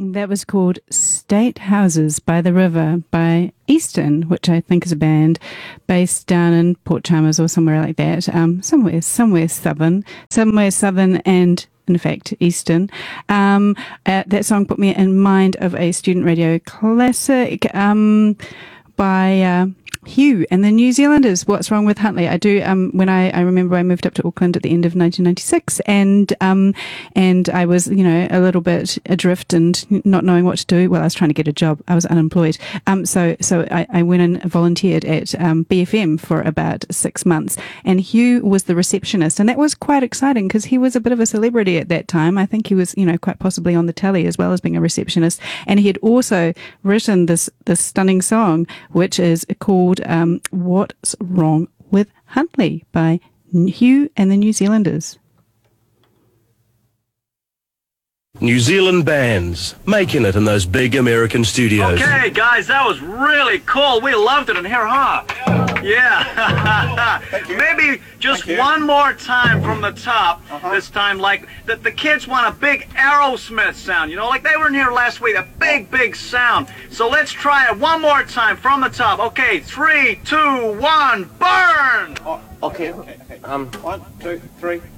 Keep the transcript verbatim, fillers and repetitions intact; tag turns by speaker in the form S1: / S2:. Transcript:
S1: That was called State Houses by the River by Eastern, which I think is a band based down in Port Chalmers or somewhere like that. Um, somewhere, somewhere southern, somewhere southern and in fact, Eastern. Um, uh, that song put me in mind of a student radio classic um, by uh, Hugh and the New Zealanders. What's Wrong with Huntley? I do. Um, when I, I remember I moved up to Auckland at the end of nineteen ninety-six, and um, and I was, you know, a little bit adrift and not knowing what to do. Well, I was trying to get a job. I was unemployed. Um, so so I, I went and volunteered at um, B F M for about six months, and Hugh was the receptionist, and that was quite exciting because he was a bit of a celebrity at that time. I think he was, you know, quite possibly on the telly as well as being a receptionist, and he had also written this this stunning song, which is called Um, What's Wrong with Huntley by Hugh and the New Zealanders.
S2: New Zealand bands making it in those big American studios.
S3: Okay, guys, that was really cool. We loved it in here, huh? Yeah. Maybe just one more time from the top. Uh-huh. This time, like, the, the kids want a big Aerosmith sound, you know, like they were in here last week, a big, big sound. So let's try it one more time from the top. Okay, three, two, one, burn!
S4: Oh, okay, okay, okay. Um, one, two, three.